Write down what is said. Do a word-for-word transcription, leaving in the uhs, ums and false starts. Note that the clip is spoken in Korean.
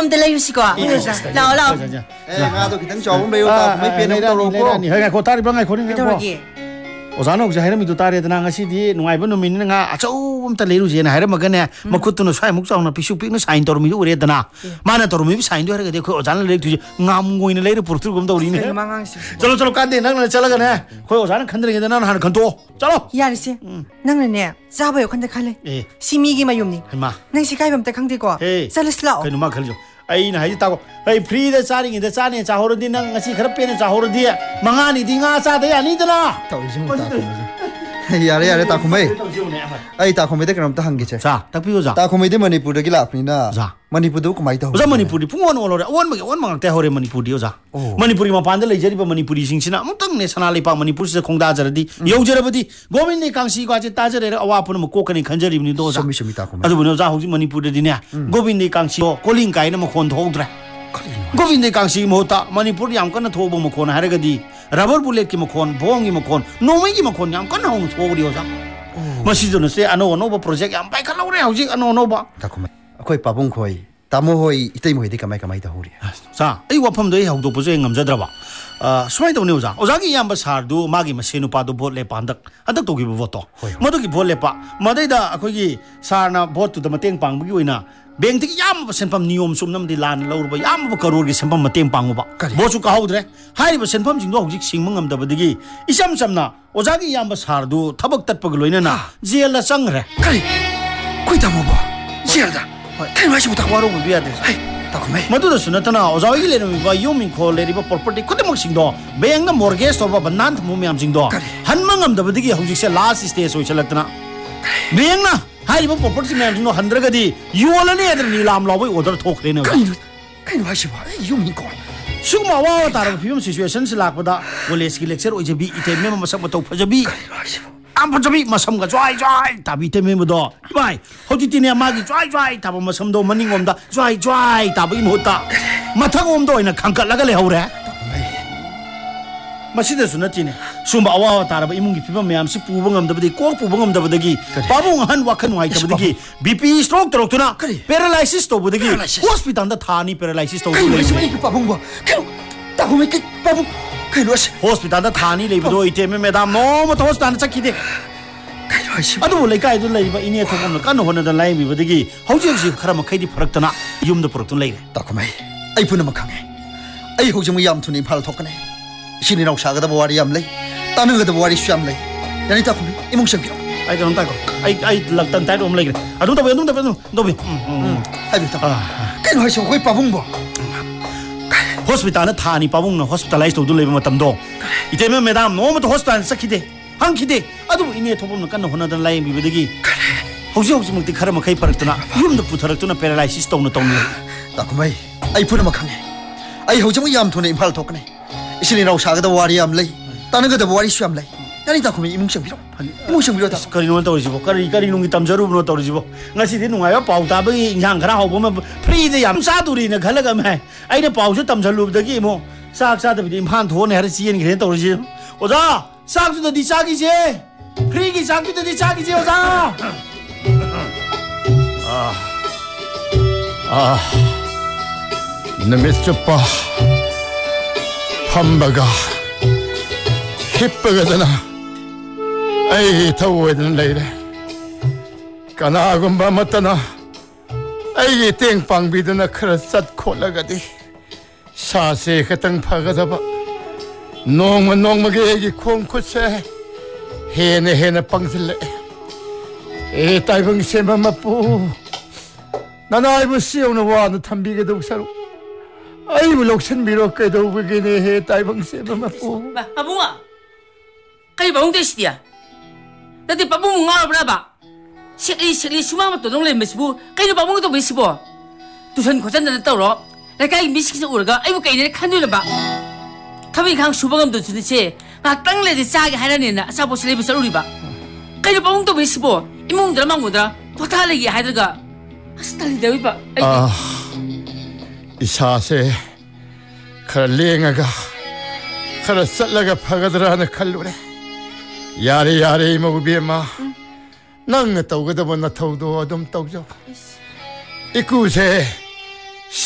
ôm tay lấy xí qua nào nào ngã tôi cái thằng cháu không lấy tao mấy tiền đâu tao đâu có hơi ngày cô ta đi bao ngày cô đi đâu rồi Ozano 혹시 하이라 미도 따리에 나 ngasi디 누아이번 놈이는 가 아주 다 레루지나 하이라 먹네 먹고도 사이 목장나 비슈픽는 사인 도로 미도 그랬다나 마나 도로 미 사인 도 하게 그 오자는 레 두지 ngam고이는 레르 포르투 검다 우리네 चलो चलो कांदे नंगना चलगने कोई 오자는 컨드링에 나 하는 컨도 चलो 야리씨 नंगने 자바요 컨데 칼레 시미기 마요미 마 낭시 가이범때 강대고 살레슬라 그 누마 걸죠 아이나 하지 따고 아이 프리데 짜링인데 짜네 자호르디 난 ngasi khara pene 자호르디 망아니 딩아 짜데 아니더라 tauji ta ko yare yare ta khumai ai ta khumai de kram ta hangi che 자 딱비고 자 ta khumai de manipur de la apni na manipur de ko mai ta 오자 머니푸리 풍원 올로래 원먹이 원먹 때 허래 머니푸리 오자 머니푸리 마판데 레저리바 머니푸리 싱시나 아무튼 사나리파 머니푸르스 공다저디 여우저러버디 고민니 강시과지 따저래라 아와푸는 뭐 꼭하니 간저리니 도자 소미 소미 ta khumai 아주 뭐냐 자 혹시 머니푸르디냐 고민니 강시 콜링가이는 뭐 콘도드라 고민니 강시 뭐다 머니푸르 양건나 도보 뭐 콘 하르가디 러버 불렛 기 뭐콘 봉이 뭐콘 노미기 뭐콘 양건 하고 도우리 오자 마시도는 세 아노 노버 프로젝트 양 바이 칼라우레 하우지 아노 노바 ta khumai akhoi pabung khoi tamo hoi itei moi de kamai kamai ta hori 자, 이 와펌도 이 하고도 보죠. 응감자더라. 아, 수마이 도네 오자. 오자기 양바 사르도 마기 마세누 파도 볼레 판덕. 한덕 도기 보토. 모두기 볼레 파. 마데다 거기 사나 보트도 마땡 방부기 오이나. 뱅티기 얌바 센팜 니옴 숨남디 란 러르바 얌바 거로기 센팜 마땡 방우바. 보수 가하우드레. 하이바 센팜 징도 혹직 싱멍감다버디기 이삼삼나 오자기 양바 사르도 타벅 tat버글 로이나나 제엘라 짱그레. 카리. 코이타모 봐. 제엘다. 카리 마시 못하 와로고 비야데. मधुदसु नतना ओजावगी लेनमिबा योमिन खो लेरिबा प्रॉपर्टी खुदमक सिंगदो बेंगना मॉर्गेज तोबा बनान थमु म्याम सिंगदो हनमंगम दबदिगी हौजिकसे लास्ट स्टेज ओइसलक्तना बेंगना हारिबा प्रॉपर्टी म्याम सिंगदो हंद्रगदी योलने अदर नीलाम लावै ऑर्डर थोखरेने काइनो काइनो हासिबा योमिन को सुगमा वा तारब फिल्म सिचुएशन से लाकपदा कॉलेज की लेक्चर ओइजबी इटेमे मसक मतौ फजबी am pajabi masam ga joy joy tabi te me do bai hoji tine ma gi joy joy tab masam do maning om da joy joy tabi mota mathang om do ina khangkat laga le hore maside sunatine sumba awa tarab imung gi pibam myam si pu bangam da badi kok pu bangam da badagi babung han wakhan wai da badagi bp stroke trok tuna paralysis to badagi hospital da thani paralysis to babung ba ta home ke babung 호스피탈다 타니 레이브도 이때면 매담 너무 호스피탈 착기데 아도 레이카이도 레이바 이니에 토범나 깐노 호나다 라이비버디기 호지역시 카라마 카이디 파락다나 юм도 프로ton 레이 따코마이 아이 푸나 마캉에 아이 호지모 얌투니 팔 토카네 신이라고 사가다 보와리 얌레 따는거다 보와리 슈암레 야니 따코미 이몽상비로 아이 그럼 따고 아이 아이 락탄 타이도 옴레이 그래 아도 따보 놈 따보 노비 아이 따 까노 하시 호이 빠붕보 호스피탈은 타니 빠봉나 호스피탈라이즈 도도 레이브 마탐도 이때면 매담 너무 또 호스피탈 sakide 한키데 아도 이니에 토범나 깐노 호나다 라이 비버디기 혹시 혹시 먹디 카라마 카이 파락도나 юм도 부터락도나 패러라이시스 도나 도나 따코마이 아이 푸나 마캉에 아이 호지모 얌투네 임팔 토카네 이신이라고 사가다 와리 얌레 따는거다 보와리 슈암레 야니 따코미 이몽상비로 이몽상비로 다 거리노 떠오르지고 거리 거리 농기 땀저루브노 떠오르지고 ngasi디 누가요 파우타베 인상 가라 하고면 프리드 얌사두리네 갈라가메 아이네 파우스 땀절루브더기 뭐 싹사드비 임판 돈에 하르 지엔 그래 떠오르지 오자 싹주도 니 짝이지 프리기 싹주도 니 짝이지 오자 아 너미스빠 판바가 힙바가잖아 아이 더워야 레이래 까나군바 맞다나 아이 땡빵비드나 크라삿 콜라가디 사세 같은 파가다바 농마 농마게 애기 콩쿠세 해네 해네 빵슬레 에 따이봉 세마마뿌 나나 아이브 시오는 와는 탐비게 독사로 아이브 록신 미로께도 그게네 해 따이봉 세마마뿌 아붕아 kayo ba ang testiya? Dati pa mong nga ba ba? Sikli sikli sumama to nung lemes bu. Kayo ba mong to besi bu? Tusan ko san na tawro. Na kay misik sa urga ay mo kay ni kanyo na ba? Kami kang subangam to sunod siya. Matang le di sagi hanan na sa po sila bisa uri ba? Kayo ba mong to besi bu? Imong dramang mo dra. Totaligi hadraga. Astali dawi ba? 아 이사세 칼랭아가 칼 쌀라가 파가들하는 칼로래. 야래 야래 이모비에마 낭 떠오거든 나 터도 좀 떠오죠 이구세